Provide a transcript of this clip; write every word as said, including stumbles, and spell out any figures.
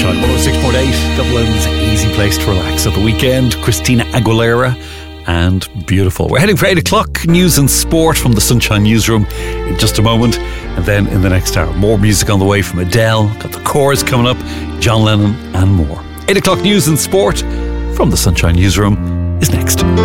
Sunshine one oh six point eight, Dublin's easy place to relax at the weekend. Christina Aguilera and Beautiful. We're heading for eight o'clock. News and sport from the Sunshine Newsroom in just a moment. And then in the next hour, more music on the way from Adele. Got the Chorus coming up, John Lennon and more. eight o'clock news and sport from the Sunshine Newsroom is next.